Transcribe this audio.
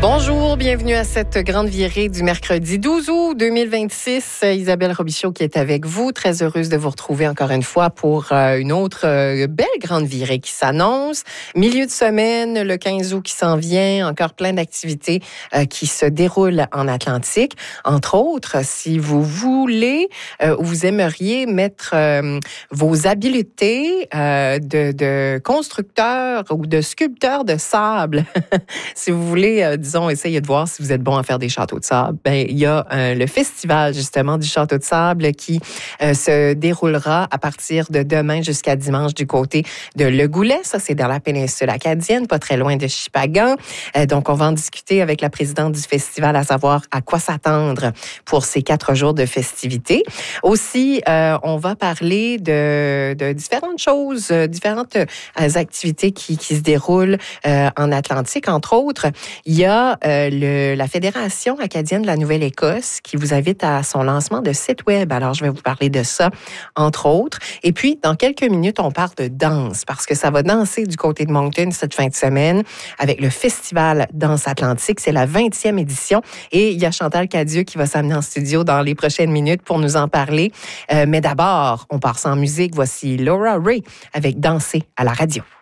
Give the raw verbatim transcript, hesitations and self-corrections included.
Bonjour, bienvenue à cette grande virée du mercredi douze août deux mille vingt-six. Isabelle Robichaud qui est avec vous. Très heureuse de vous retrouver encore une fois pour euh, une autre euh, belle grande virée qui s'annonce. Milieu de semaine, le quinze août qui s'en vient. Encore plein d'activités euh, qui se déroulent en Atlantique. Entre autres, si vous voulez euh, ou vous aimeriez mettre euh, vos habiletés euh, de, de constructeur ou de sculpteur de sable, si vous voulez... Euh, disons, essayez de voir si vous êtes bon à faire des châteaux de sable. Ben, il y a euh, le festival, justement, du château de sable qui euh, se déroulera à partir de demain jusqu'à dimanche du côté de Le Goulet. Ça, c'est dans la péninsule acadienne, pas très loin de Shippagan. Euh, donc, on va en discuter avec la présidente du festival, à savoir à quoi s'attendre pour ces quatre jours de festivités. Aussi, euh, on va parler de, de différentes choses, différentes euh, activités qui, qui se déroulent euh, en Atlantique. Entre autres, il y a Euh, le, la Fédération acadienne de la Nouvelle-Écosse qui vous invite à son lancement de site web. Alors, je vais vous parler de ça, entre autres. Et puis, dans quelques minutes, on parle de danse parce que ça va danser du côté de Moncton cette fin de semaine avec le Festival Danse Atlantique. C'est la vingtième édition et il y a Chantal Cadieux qui va s'amener en studio dans les prochaines minutes pour nous en parler. Euh, mais d'abord, on part sans musique. Voici Laura Ray avec Danser à la radio.